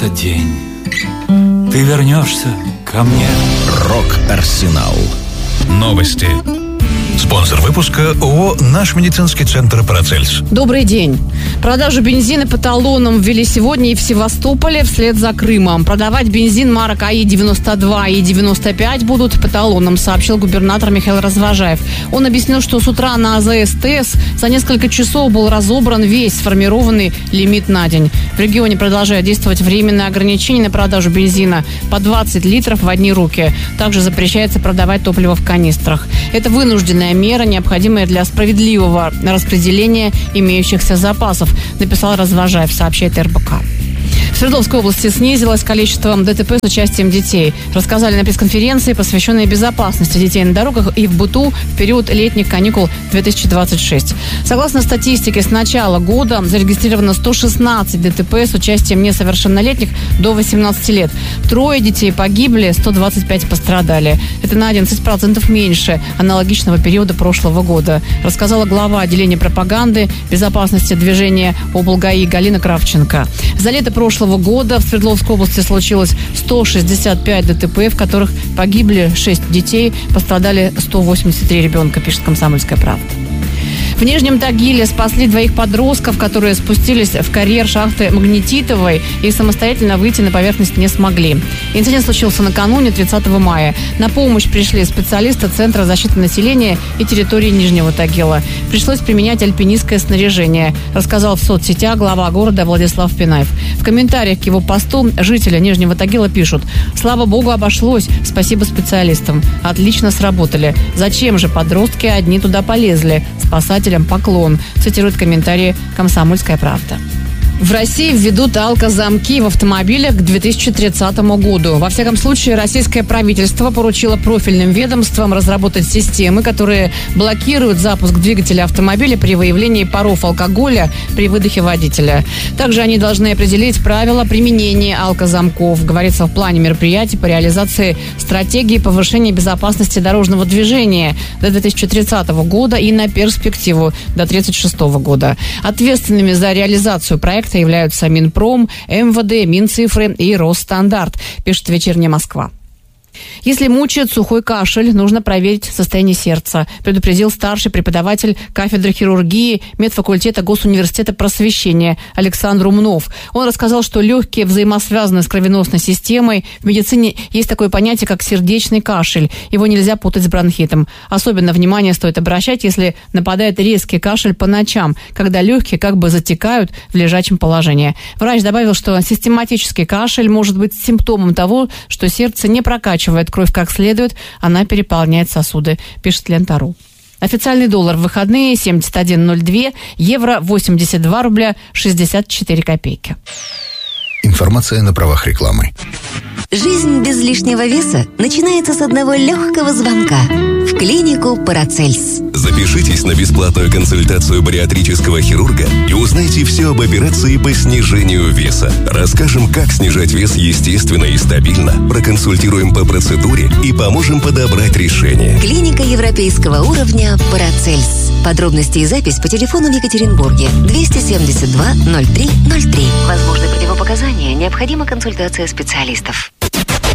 этот день ты вернешься ко мне. Рок-Арсенал. Новости. Спонсор выпуска ООО «Наш медицинский центр Парацельс». Добрый день. Продажу бензина по талонам ввели сегодня и в Севастополе вслед за Крымом. Продавать бензин марок АИ-92 и 95 будут по талонам, сообщил губернатор Михаил Развожаев. Он объяснил, что с утра на АЗС ТЭС за несколько часов был разобран весь сформированный лимит на день. В регионе продолжает действовать временное ограничение на продажу бензина по 20 литров в одни руки. Также запрещается продавать топливо в канистрах. Это вынужденная мера, необходимая для справедливого распределения имеющихся запасов, написал Развожаев, сообщает РБК. В Свердловской области снизилось количество ДТП с участием детей. Рассказали на пресс-конференции, посвященной безопасности детей на дорогах и в быту в период летних каникул 2026. Согласно статистике, с начала года зарегистрировано 116 ДТП с участием несовершеннолетних до 18 лет. 3 детей погибли, 125 пострадали. Это на 11% меньше аналогичного периода прошлого года, рассказала глава отделения пропаганды безопасности движения облгаи Галина Кравченко. За лето прошлого года в Свердловской области случилось 165 ДТП, в которых погибли 6 детей, пострадали 183 ребенка, пишет «Комсомольская правда». В Нижнем Тагиле спасли 2 подростков, которые спустились в карьер шахты Магнетитовой и самостоятельно выйти на поверхность не смогли. Инцидент случился накануне, 30 мая. На помощь пришли специалисты Центра защиты населения и территории Нижнего Тагила. Пришлось применять альпинистское снаряжение, рассказал в соцсетях глава города Владислав Пинаев. В комментариях к его посту жители Нижнего Тагила пишут: «Слава богу, обошлось. Спасибо специалистам. Отлично сработали. Зачем же подростки одни туда полезли? Спасателям поклон», цитирует комментарии «Комсомольская правда». В России введут алкозамки в автомобилях к 2030 году. Во всяком случае, российское правительство поручило профильным ведомствам разработать системы, которые блокируют запуск двигателя автомобиля при выявлении паров алкоголя при выдохе водителя. Также они должны определить правила применения алкозамков, говорится в плане мероприятий по реализации стратегии повышения безопасности дорожного движения до 2030 года и на перспективу до 2036 года. Ответственными за реализацию проекта являются Минпром, МВД, Минцифры и Росстандарт, пишет «Вечерняя Москва». Если мучает сухой кашель, нужно проверить состояние сердца, предупредил старший преподаватель кафедры хирургии медфакультета Госуниверситета просвещения Александр Умнов. Он рассказал, что легкие взаимосвязаны с кровеносной системой. В медицине есть такое понятие, как сердечный кашель. Его нельзя путать с бронхитом. Особенно внимание стоит обращать, если нападает резкий кашель по ночам, когда легкие как бы затекают в лежачем положении. Врач добавил, что систематический кашель может быть симптомом того, что сердце не прокачивает кровь как следует, она переполняет сосуды, пишет Лента.ру. Официальный доллар в выходные 71.02, евро 82 рубля 64 копейки. Информация на правах рекламы. Жизнь без лишнего веса начинается с одного легкого звонка в клинику Парацельс. Запишитесь на бесплатную консультацию бариатрического хирурга и узнайте все об операции по снижению веса. Расскажем, как снижать вес естественно и стабильно, проконсультируем по процедуре и поможем подобрать решение. Клиника европейского уровня Парацельс. Подробности и запись по телефону в Екатеринбурге 272 03 03. Возможны противопоказания, необходима консультация специалистов.